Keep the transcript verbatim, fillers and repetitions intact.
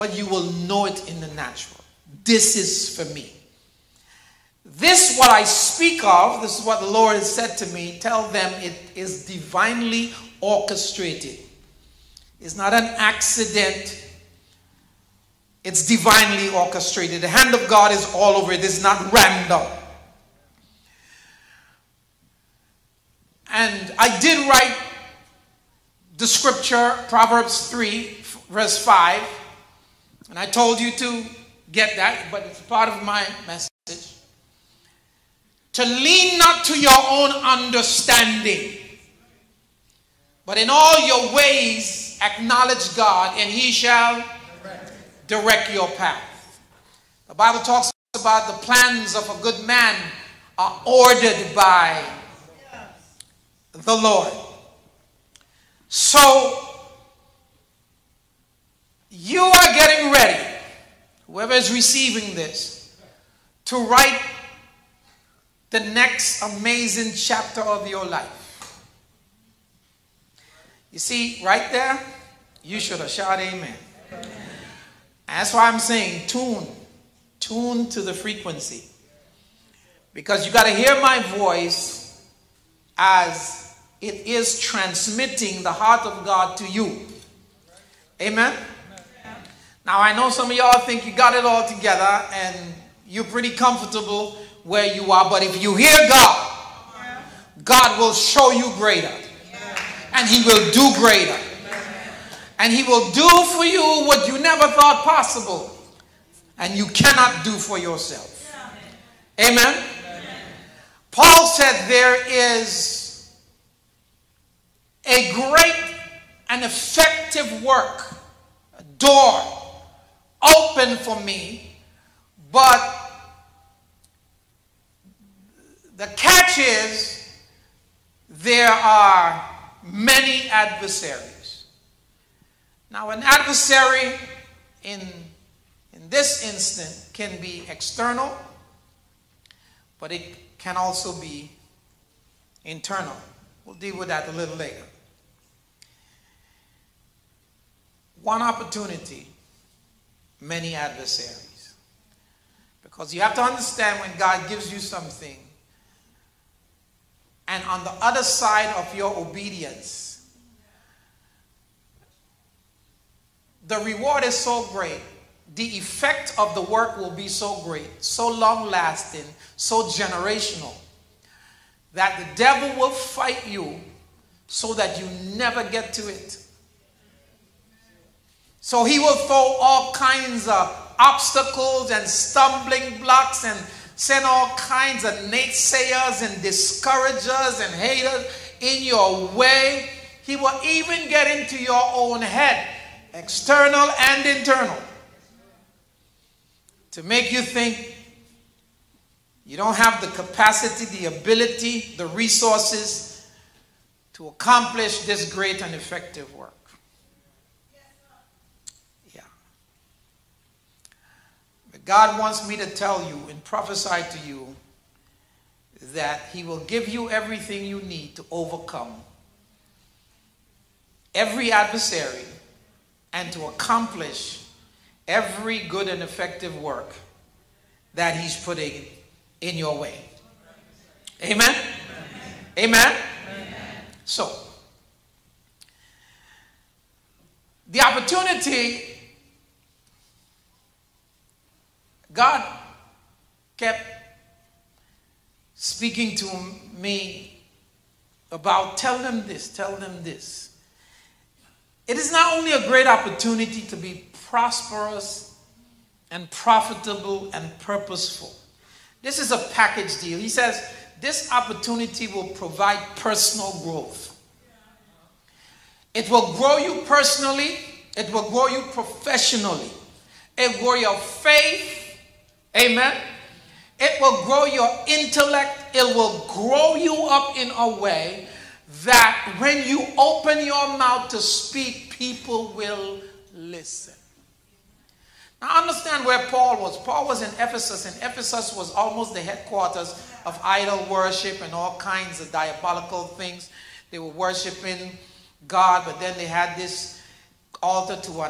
but you will know it in the natural. This is for me. This, what I speak of, this is what the Lord has said to me. Tell them it is divinely orchestrated. It's not an accident. It's divinely orchestrated. The hand of God is all over it. It's not random. And I did write the scripture, Proverbs three, verse five. And I told you to get that, but it's part of my message. To lean not to your own understanding, but in all your ways acknowledge God, and he shall direct your path. The Bible talks about the plans of a good man are ordered by the Lord. So you are getting ready, whoever is receiving this, to write the next amazing chapter of your life. You see, right there, you should have shouted amen. Amen. That's why I'm saying tune. Tune to the frequency. Because you got to hear my voice as it is transmitting the heart of God to you. Amen? Now, I know some of y'all think you got it all together and you're pretty comfortable where you are. But if you hear God, God will show you greater. And he will do greater. And he will do for you what you never thought possible. And you cannot do for yourself. Amen? Amen. Paul said there is a great and effective work, a door open for me, but the catch is there are many adversaries. Now, an adversary in, in this instant can be external, but it can also be internal. We'll deal with that a little later. One opportunity, many adversaries. Because you have to understand when God gives you something, and on the other side of your obedience, the reward is so great, the effect of the work will be so great, so long-lasting, so generational, that the devil will fight you so that you never get to it. So he will throw all kinds of obstacles and stumbling blocks and send all kinds of naysayers and discouragers and haters in your way. He will even get into your own head, external and internal, to make you think you don't have the capacity, the ability, the resources to accomplish this great and effective work. Yeah. But God wants me to tell you and prophesy to you that he will give you everything you need to overcome every adversary and to accomplish every good and effective work that he's putting in your way. Amen? Amen? Amen? Amen. So, the opportunity, God kept speaking to me about, tell them this, tell them this. It is not only a great opportunity to be prosperous and profitable and purposeful. This is a package deal. He says this opportunity will provide personal growth. It will grow you personally. It will grow you professionally. It will grow your faith. Amen. It will grow your intellect. It will grow you up in a way that when you open your mouth to speak, people will listen. Now understand where Paul was. Paul was in Ephesus, and Ephesus was almost the headquarters of idol worship and all kinds of diabolical things. They were worshiping God, but then they had this altar to